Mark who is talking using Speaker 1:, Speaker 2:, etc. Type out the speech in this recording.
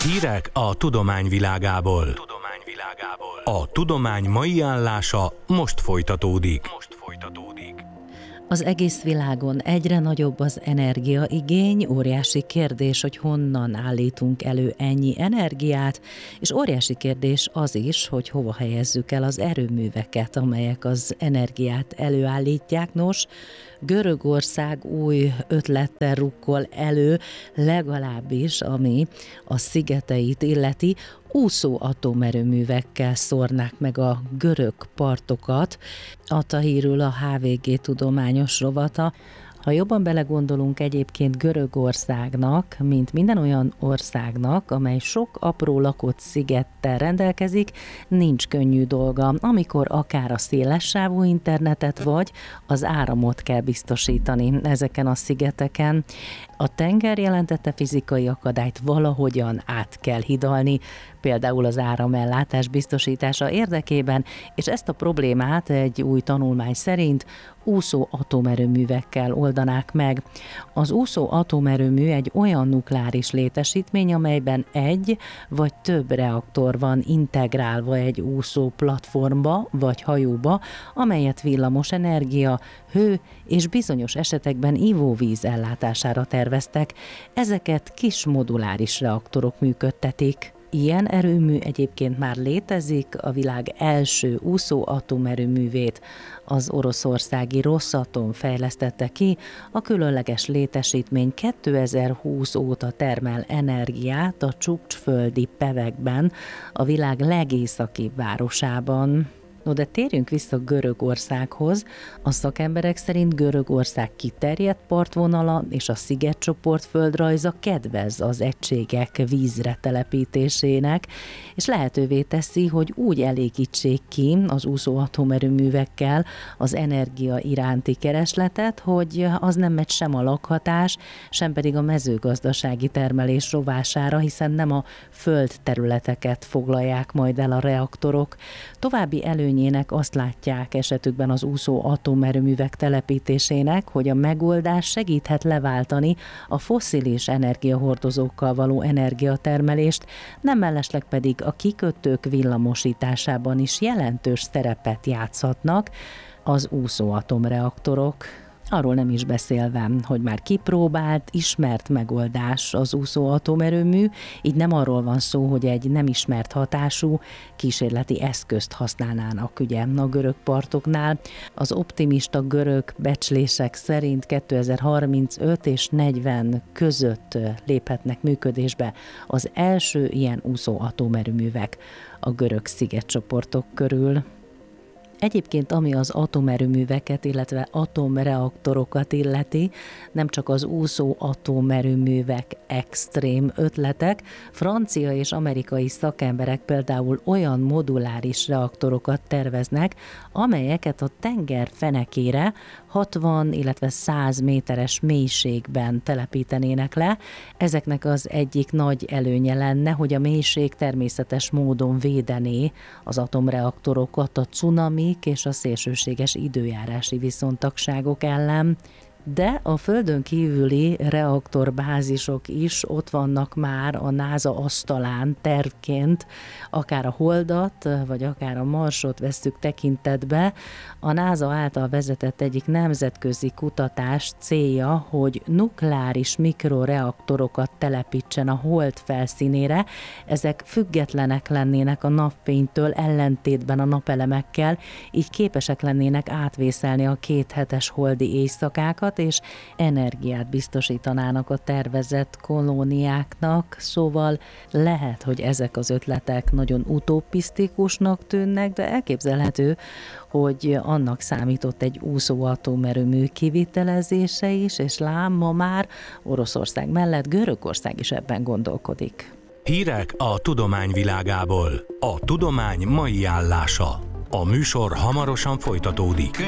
Speaker 1: Hírek a tudomány világából. A tudomány mai állása most folytatódik.
Speaker 2: Az egész világon egyre nagyobb az energiaigény, óriási kérdés, hogy honnan állítunk elő ennyi energiát, és óriási kérdés az is, hogy hova helyezzük el az erőműveket, amelyek az energiát előállítják. Nos, Görögország új ötlettel rukkol elő, legalábbis ami a szigeteit illeti, úszó atomerőművekkel szórnák meg a görög partokat, adta hírül a HVG tudományos rovata. Ha jobban belegondolunk, egyébként Görögországnak, mint minden olyan országnak, amely sok apró lakott szigettel rendelkezik, nincs könnyű dolga, amikor akár a szélessávú internetet vagy az áramot kell biztosítani ezeken a szigeteken. A tenger jelentette fizikai akadályt valahogyan át kell hidalni, például az áramellátás biztosítása érdekében, és ezt a problémát egy új tanulmány szerint úszó atomerőművekkel oldanák meg. Az úszó atomerőmű egy olyan nukleáris létesítmény, amelyben egy vagy több reaktor van integrálva egy úszó platformba vagy hajóba, amelyet villamos energia, hő és bizonyos esetekben ivóvíz ellátására terveztek. Ezeket kis moduláris reaktorok működtetik. Ilyen erőmű egyébként már létezik, a világ első úszó atomerőművét az oroszországi Rosatom fejlesztette ki, a különleges létesítmény 2020 óta termel energiát a Csukcsföldi Pevekben, a világ legészakibb városában. No, de térjünk vissza Görögországhoz. A szakemberek szerint Görögország kiterjedt partvonala és a szigetcsoport földrajza kedvez az egységek vízre telepítésének, és lehetővé teszi, hogy úgy elégítsék ki az úszó atomerőművekkel az energia iránti keresletet, hogy az nem megy sem a lakhatás, sem pedig a mezőgazdasági termelés rovására, hiszen nem a földterületeket foglalják majd el a reaktorok. További előnyének azt látják esetükben az úszó atomerőművek telepítésének, hogy a megoldás segíthet leváltani a fosszilis energiahordozókkal való energiatermelést, nem mellesleg pedig a kikötők villamosításában is jelentős szerepet játszhatnak az úszó atomreaktorok. Arról nem is beszélve, hogy már kipróbált, ismert megoldás az úszó atomerőmű, így nem arról van szó, hogy egy nem ismert hatású kísérleti eszközt használnának ugye a görög partoknál. Az optimista görög becslések szerint 2035 és 40 között léphetnek működésbe az első ilyen úszó atomerőművek a görög szigetcsoportok körül. Egyébként ami az atomerőműveket, illetve atomreaktorokat illeti, nem csak az úszó atomerőművek extrém ötletek, francia és amerikai szakemberek például olyan moduláris reaktorokat terveznek, amelyeket a tenger fenekére 60, illetve 100 méteres mélységben telepítenének le. Ezeknek az egyik nagy előnye lenne, hogy a mélység természetes módon védené az atomreaktorokat a cunami és a szélsőséges időjárási viszontagságok ellen. De a földön kívüli reaktorbázisok is ott vannak már a NASA asztalán tervként, akár a Holdat, vagy akár a Marsot vesszük tekintetbe. A NASA által vezetett egyik nemzetközi kutatás célja, hogy nukleáris mikroreaktorokat telepítsen a Hold felszínére. Ezek függetlenek lennének a napfénytől, ellentétben a napelemekkel, így képesek lennének átvészelni a 2 hetes holdi éjszakákat, és energiát biztosítanának a tervezett kolóniáknak, szóval lehet, hogy ezek az ötletek nagyon utopisztikusnak tűnnek, de elképzelhető, hogy annak számított egy úszó atomerőmű kivitelezése is, és lám ma már Oroszország mellett Görögország is ebben gondolkodik.
Speaker 1: Hírek a tudomány világából. A tudomány mai állása. A műsor hamarosan folytatódik.